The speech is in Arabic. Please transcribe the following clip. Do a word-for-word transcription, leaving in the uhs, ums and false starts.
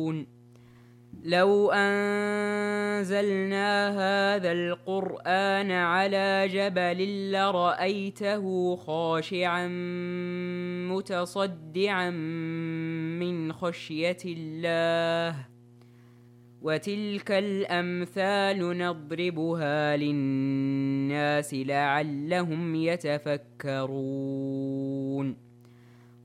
لو أنزلنا هذا القرآن على جبل لرأيته خاشعا متصدعا من خشية الله وتلك الأمثال نضربها للناس لعلهم يتفكرون